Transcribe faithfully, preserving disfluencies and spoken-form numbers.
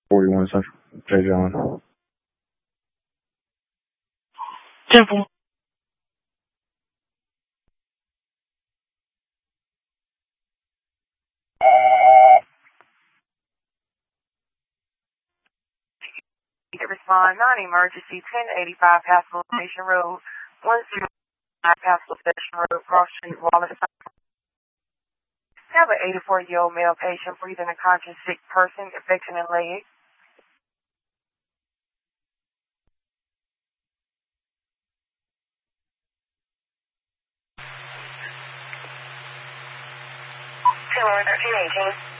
forty-one Central, J. John. Temple. Respond, non-emergency, ten eighty-five Haskell Station Road, one zero nine Haskell Station Road, Cross Street, Wallace. Have an eighty-four-year-old male patient breathing a conscious sick person, infection in leg. two thirteen eighteen.